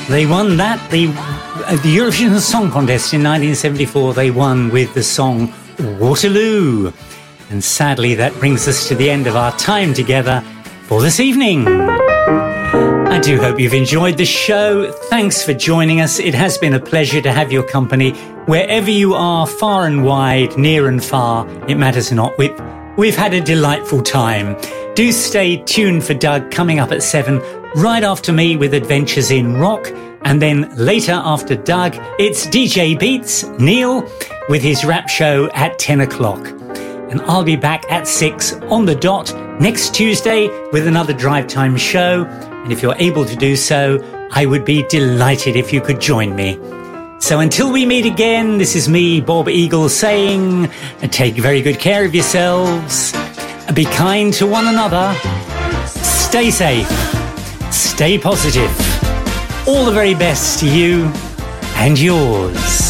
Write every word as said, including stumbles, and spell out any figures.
They won that. The, uh, the Eurovision Song Contest in nineteen seventy-four, they won with the song Waterloo. And sadly, that brings us to the end of our time together for this evening. I do hope you've enjoyed the show. Thanks for joining us. It has been a pleasure to have your company wherever you are, far and wide, near and far. It matters not. We've, we've had a delightful time. Do stay tuned for Doug coming up at seven, right after me with Adventures in Rock. And then later after Doug, it's D J Beats, Neil, with his rap show at ten o'clock. And I'll be back at six on the dot next Tuesday with another Drive Time show. And if you're able to do so, I would be delighted if you could join me. So until we meet again, this is me, Bob Eagle, saying, take very good care of yourselves, be kind to one another, stay safe, stay positive. All the very best to you and yours.